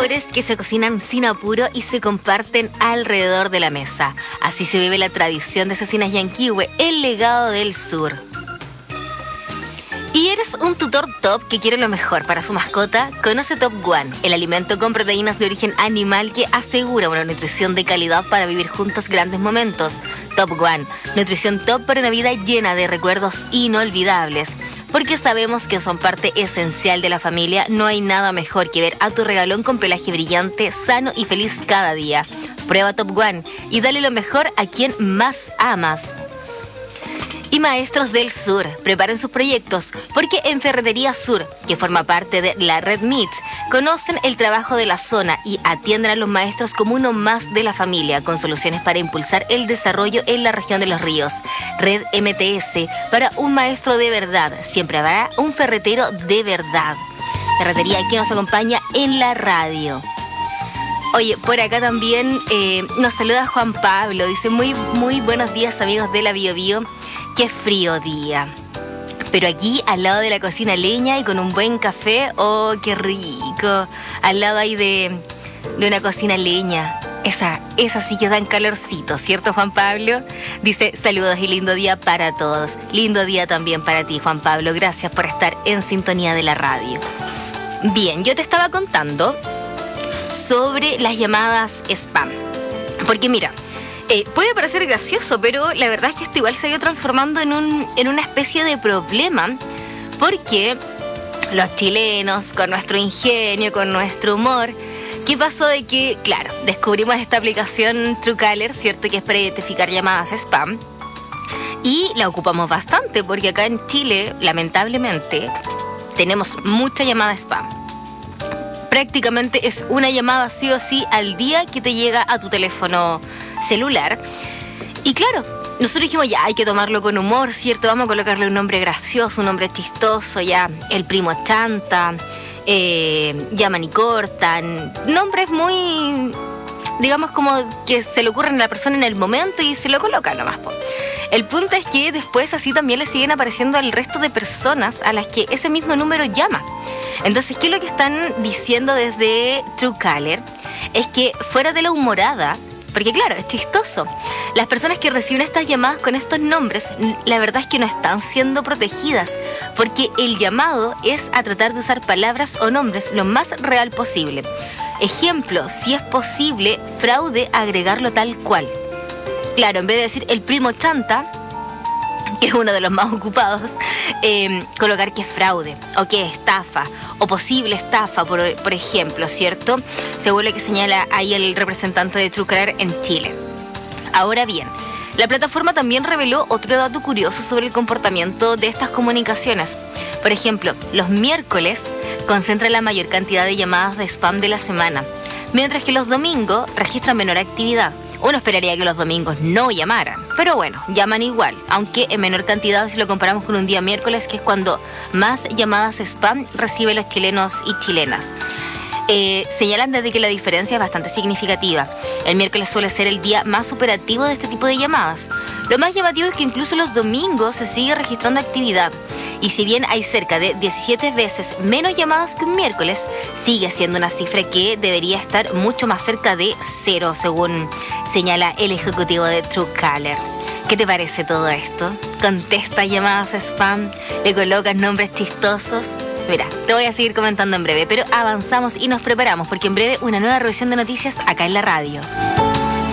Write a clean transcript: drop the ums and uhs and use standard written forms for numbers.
sabores que se cocinan sin apuro y se comparten alrededor de la mesa. Así se vive la tradición de Cecinas Llanquihue, el legado del sur. ¿Y eres un tutor top que quiere lo mejor para su mascota? Conoce Top One, el alimento con proteínas de origen animal que asegura una nutrición de calidad para vivir juntos grandes momentos. Top One, nutrición top para una vida llena de recuerdos inolvidables. Porque sabemos que son parte esencial de la familia, no hay nada mejor que ver a tu regalón con pelaje brillante, sano y feliz cada día. Prueba Top One y dale lo mejor a quien más amas. Y Maestros del Sur, preparen sus proyectos, porque en Ferretería Sur, que forma parte de la Red MITS, conocen el trabajo de la zona y atienden a los maestros como uno más de la familia, con soluciones para impulsar el desarrollo en la región de los ríos. Red MTS, para un maestro de verdad, siempre habrá un ferretero de verdad. Ferretería que nos acompaña en la radio. Oye, por acá también nos saluda Juan Pablo, dice muy buenos días amigos de la Bio Bio. Qué frío día. Pero aquí, al lado de la cocina leña y con un buen café, ¡oh, qué rico! Al lado ahí de una cocina leña. Esa sí que dan calorcito, ¿cierto, Juan Pablo? Dice, saludos y lindo día para todos. Lindo día también para ti, Juan Pablo. Gracias por estar en sintonía de la radio. Bien, yo te estaba contando sobre las llamadas spam. Porque mira, puede parecer gracioso, pero la verdad es que esto igual se ha ido transformando en una especie de problema, porque los chilenos, con nuestro ingenio, con nuestro humor, ¿qué pasó de que, claro, descubrimos esta aplicación Truecaller, ¿cierto?, que es para identificar llamadas spam, y la ocupamos bastante, porque acá en Chile, lamentablemente, tenemos mucha llamada spam. Prácticamente es una llamada sí o sí al día que te llega a tu teléfono celular. Y claro, nosotros dijimos ya, hay que tomarlo con humor, ¿cierto? Vamos a colocarle un nombre gracioso, un nombre chistoso, ya, el primo chanta, llaman y cortan, nombres muy, digamos, como que se le ocurren a la persona en el momento y se lo colocan nomás, po. El punto es que después así también le siguen apareciendo al resto de personas a las que ese mismo número llama. Entonces, ¿qué es lo que están diciendo desde Truecaller? Es que fuera de la humorada, porque claro, es chistoso, las personas que reciben estas llamadas con estos nombres, la verdad es que no están siendo protegidas, porque el llamado es a tratar de usar palabras o nombres lo más real posible. Ejemplo, si es posible, fraude, agregarlo tal cual. Claro, en vez de decir el primo chanta, que es uno de los más ocupados, colocar que es fraude, o que es estafa, o posible estafa, por ejemplo, ¿cierto? Según lo que señala ahí el representante de Truecaller en Chile. Ahora bien, la plataforma también reveló otro dato curioso sobre el comportamiento de estas comunicaciones. Por ejemplo, los miércoles concentran la mayor cantidad de llamadas de spam de la semana, mientras que los domingos registran menor actividad. Uno esperaría que los domingos no llamaran, pero bueno, llaman igual, aunque en menor cantidad si lo comparamos con un día miércoles, que es cuando más llamadas spam reciben los chilenos y chilenas. Señalan desde que la diferencia es bastante significativa. El miércoles suele ser el día más operativo de este tipo de llamadas. Lo más llamativo es que incluso los domingos se sigue registrando actividad. Y si bien hay cerca de 17 veces menos llamadas que un miércoles, sigue siendo una cifra que debería estar mucho más cerca de cero, según señala el ejecutivo de Truecaller. ¿Qué te parece todo esto? ¿Contesta llamadas spam? ¿Le colocas nombres chistosos? Mira, te voy a seguir comentando en breve, pero avanzamos y nos preparamos porque en breve una nueva revisión de noticias acá en la radio.